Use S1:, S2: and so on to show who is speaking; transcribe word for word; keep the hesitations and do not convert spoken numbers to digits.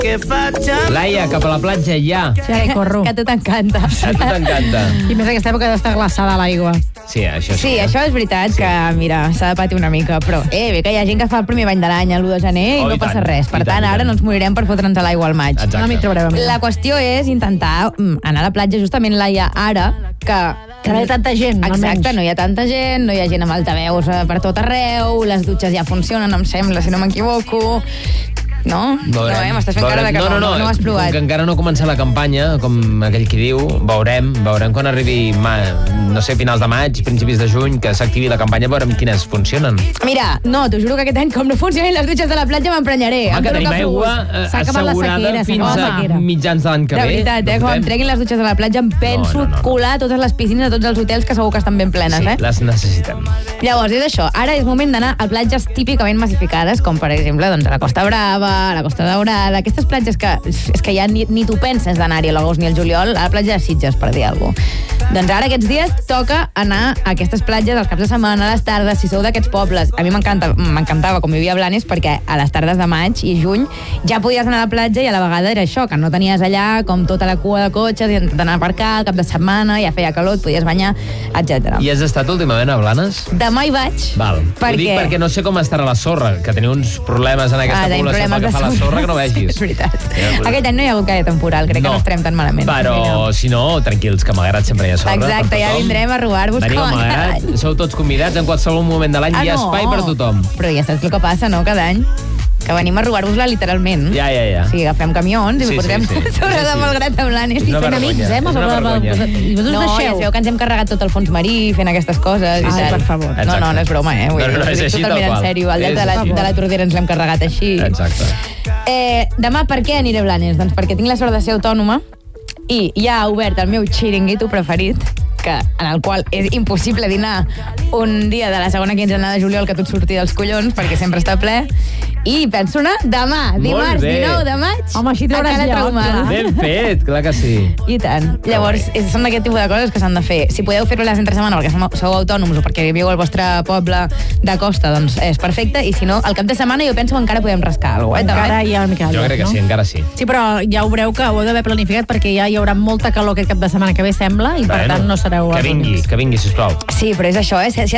S1: Laia, cap a la platja ja.
S2: Sí, corro.
S3: Que a tu t'encanta.
S1: A tu t'encanta.
S2: I més aquesta època d'estar glaçada a l'aigua.
S1: Sí, això
S3: Sí, això és veritat que, mira, s'ha de patir una mica, però, eh, bé que hi ha gent que fa el primer bany de l'any, l'u de gener, i
S1: Oh,
S3: no
S1: i
S3: passa
S1: tant,
S3: res. Per
S1: i tant,
S3: tant,
S1: i
S3: ara
S1: tant.
S3: no ens morirem per fotre'ns a l'aigua al maig.
S1: Exacte.
S2: No m'hi trobarem. amiga.
S3: La qüestió és intentar mm, anar a la platja justament, Laia, ara que...
S2: Que no hi ha tanta gent,
S3: Exacte,
S2: almenys.
S3: no hi ha tanta gent, no hi ha gent amb altaveus eh, per tot arreu, les dutxes ja funcionen, em sembla, si no m'equivoco. No? No, eh? M'estàs fent cara de que no, no, no, no ho has provat.
S1: Com que encara no ha començat la campanya, com aquell qui diu, veurem, veurem quan arribi, ma, no sé, finals de maig, principis de juny, que s'activi la campanya, veurem quines funcionen.
S3: Mira, no, t'ho juro que aquest any, com no funcionin les dutxes de la platja, m'emprenyaré.
S1: Home,
S3: Em
S1: que
S3: dono
S1: tenim
S3: cap
S1: aigua
S3: segur.
S1: eh,
S2: S'ha acabat la
S1: assegurada
S2: sequera, s'ha
S1: fins
S2: acabat la
S1: a
S2: sequera.
S1: mitjans de l'any que
S3: De
S1: ve.
S3: veritat, eh?
S1: No
S3: Quan em
S1: fotem?
S3: treguin les dutxes de la platja, em penso
S1: No, no, no.
S3: colar totes les piscines de tots els hotels que segur que estan ben plenes,
S1: Sí,
S3: eh?
S1: les necessitem.
S3: Llavors, és això. Ara és moment d'anar a platges típicament massificades, com per exemple doncs, a la Costa Brava, a la Costa Daurada, aquestes platges que és que ja ni, ni tu penses d'anar-hi a l'agost ni al juliol, a la platja de Sitges, per dir alguna cosa. Doncs ara aquests dies toca anar a aquestes platges als caps de setmana, a les tardes, si sou d'aquests pobles. A mi m'encanta, m'encantava, com vivia a Blanes, perquè a les tardes de maig i juny ja podies anar a la platja i a la vegada era això, que no tenies allà com tota la cua de cotxes i d'anar a aparcar al cap de setmana, ja feia calor, et podies banyar, etcètera.
S1: I has estat últimament a Blanes?
S3: Demà hi vaig.
S1: Val.
S3: Per
S1: Ho dic
S3: què?
S1: perquè no sé com estarà la sorra, que teniu uns problemes en aquesta
S3: Ah, tenim
S1: població pel
S3: problemes
S1: que
S3: de
S1: fa a la sorra que no vegis.
S3: Sí, és veritat.
S1: Ja, pues-
S3: Aquest any no hi ha hagut gaire temporal, crec que no estarem tan malament.
S1: Però, si no, tranquils, que a Malgrat sempre hi ha sorra.
S3: Exacte,
S1: per
S3: ja
S1: tothom.
S3: vindrem a robar-vos
S1: Veniu
S3: com
S1: a
S3: a cada
S1: Malgrat,
S3: any.
S1: sou tots convidats, en qualsevol moment de l'any
S3: Ah,
S1: hi ha
S3: no.
S1: espai per tothom.
S3: Però ja saps el que passa, no?, cada any. Que venim a robar-vos-la literalment.
S1: Ja, ja, ja.
S3: O sigui, agafem camions i
S1: Sí,
S3: sí, posem
S1: sí, sí.
S3: sobre
S1: Sí,
S3: de
S1: sí.
S3: Malgrat a Blanes.
S1: És una
S3: I fent
S1: vergonya,
S3: amics, eh?
S1: és una vergonya.
S2: I vosaltres
S3: No, ja
S2: deixeu.
S3: es veu que ens hem carregat tot el fons marí fent aquestes coses.
S1: Sí,
S3: i
S1: sí.
S3: tal.
S2: Ai, per favor.
S3: No, no, no és broma, eh? Vull
S1: No, no,
S3: dir,
S1: no,
S3: ho
S1: és
S3: dic
S1: així, tal
S3: totalment
S1: qual.
S3: en sèrio. El
S1: És
S3: delta de la,
S1: així.
S3: de la Tordera ens l'hem carregat així.
S1: Exacte.
S3: Eh, demà per què aniré a Blanes? Doncs perquè tinc la sort de ser autònoma i ja ha obert el meu xiringuito preferit, que, en el qual és impossible dinar un dia de la segona quinzena de juliol que tot surti dels collons, perquè sempre està ple, i penso anar demà, dimarts
S1: bé.
S3: dinou de maig,
S2: Home, així
S3: a
S2: trauràs
S3: Cala
S2: lloc,
S3: Traumada.
S2: clar.
S1: Ben fet, clar que sí.
S3: I tant. Llavors, és, són d'aquest tipus de coses que s'han de fer. Si podeu fer-ho les entre setmana perquè som- sou autònoms o perquè viviu al vostre poble de costa, doncs és perfecte. I si no, al cap de setmana jo penso que encara podem rascar alguna cosa. Eh,
S2: Encara
S3: també?
S2: hi ha una mica de
S1: Jo
S2: lloc,
S1: crec que
S2: no?
S1: sí, encara sí.
S2: Sí, però ja ho veureu que ho heu d'haver planificat perquè ja hi haurà molta calor aquest cap de setmana que ve, sembla, i per
S1: Bueno,
S2: tant no sereu
S1: que
S2: els
S1: vingui,
S2: únics.
S1: que vingui, sisplau.
S3: Sí, però és això, eh? Si, si